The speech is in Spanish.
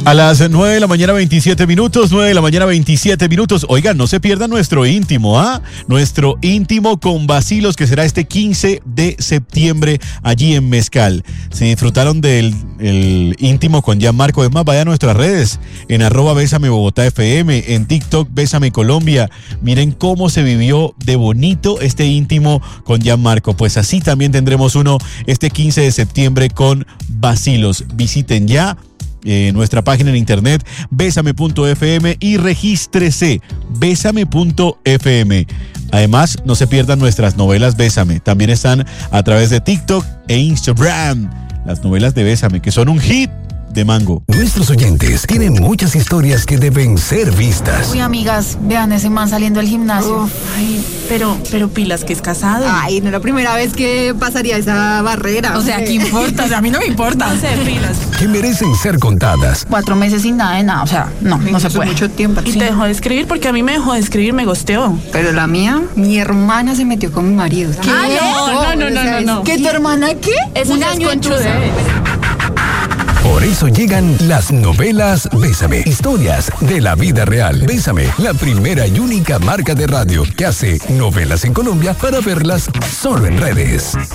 A las 9 de la mañana 27 minutos, 9 de la mañana 27 minutos. Oigan, no se pierdan nuestro íntimo, Nuestro íntimo con Vacilos, que será este 15 de septiembre allí en Mezcal. Si disfrutaron del el íntimo con Gianmarco, es más, vaya a nuestras redes, en @Bésame Bogotá FM, en TikTok Bésame Colombia. Miren cómo se vivió de bonito este íntimo con Gianmarco. Pues así también tendremos uno este 15 de septiembre con Vacilos. Visiten ya nuestra página en internet besame.fm y regístrese besame.fm. Además, no se pierdan nuestras novelas Bésame. También están a través de TikTok e Instagram. Las novelas de Bésame, que son un hit de Mango. Nuestros oyentes tienen muchas historias que deben ser vistas. Uy, amigas, vean ese man saliendo del gimnasio. Ay, pero pilas, que es casado. Ay, no es la primera vez que pasaría esa barrera. O sea, ¿qué importa? O sea, a mí no me importa. No sé, pilas. Que merecen ser contadas. 4 meses sin nada de nada, o sea, no se puede. Mucho tiempo. Y te dejó de escribir porque a mí me dejó de escribir, me gosteó. Pero la mía, mi hermana se metió con mi marido. ¿Qué? No. ¿Qué, tu hermana qué? Eso ya es conchuda. Por eso llegan las novelas Bésame. Historias de la vida real. Bésame, la primera y única marca de radio que hace novelas en Colombia para verlas solo en redes.